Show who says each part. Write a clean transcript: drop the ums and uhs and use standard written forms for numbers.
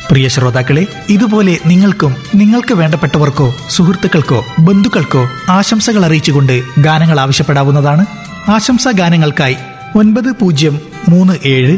Speaker 1: പ്രിയ ശ്രോതാക്കളെ, ഇതുപോലെ നിങ്ങൾക്കും നിങ്ങൾക്ക് വേണ്ടപ്പെട്ടവർക്കോ സുഹൃത്തുക്കൾക്കോ ബന്ധുക്കൾക്കോ ആശംസകൾ അറിയിച്ചുകൊണ്ട് ഗാനങ്ങൾ ആവശ്യപ്പെടാവുന്നതാണ്. ആശംസാ ഗാനങ്ങൾക്കായി 9037